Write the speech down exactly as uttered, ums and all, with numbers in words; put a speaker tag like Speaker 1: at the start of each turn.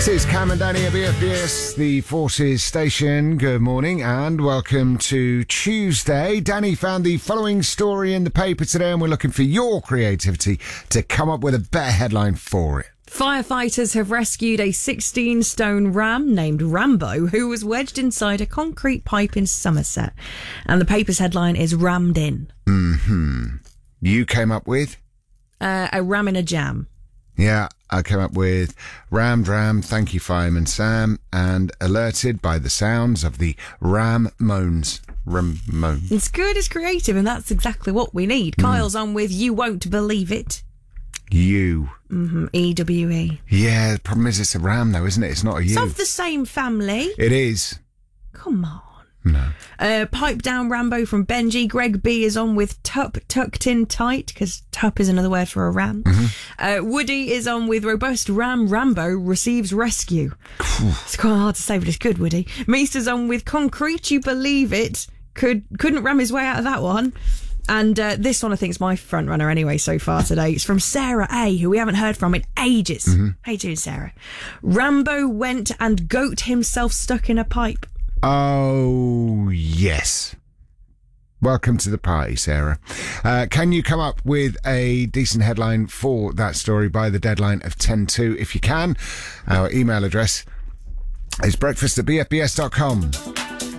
Speaker 1: This is Cam and Danny at B F B S, the Forces station. Good morning and welcome to Tuesday. Danny found the following story in the paper today and we're looking for your creativity to come up with a better headline for it.
Speaker 2: Firefighters have rescued a sixteen-stone ram named Rambo who was wedged inside a concrete pipe in Somerset. And the paper's headline is Rammed In.
Speaker 1: Mm-hmm. You came up with?
Speaker 2: Uh, a ram in a jam.
Speaker 1: Yeah, I came up with rammed ram, thank you Fireman Sam, and alerted by the sounds of the ram moans. Ram moan.
Speaker 2: It's good, it's creative, and that's exactly what we need. Mm. Kyle's on with You Won't Believe It.
Speaker 1: You.
Speaker 2: Mm-hmm. E W E.
Speaker 1: Yeah, the problem is it's a ram though, isn't it? It's not a you.
Speaker 2: It's of the same family.
Speaker 1: It is.
Speaker 2: Come on.
Speaker 1: No.
Speaker 2: Uh, Pipe Down Rambo from Benji. Greg B is on with Tup Tucked In Tight, because tup is another word for a ram. Mm-hmm. Uh, Woody is on with Robust Ram Rambo receives rescue. It's quite hard to say, but it's good, Woody. Misa's on with Concrete, You Believe It. Could, couldn't ram his way out of that one. And uh, this one I think is my front runner anyway so far today. It's from Sarah A, who we haven't heard from in ages. Mm-hmm. How you doing, Sarah? Rambo went and goat himself stuck in a pipe.
Speaker 1: Oh, yes. Welcome to the party, Sarah. Uh, can you come up with a decent headline for that story by the deadline of ten two? If you can, our email address is breakfast at b f b s dot com.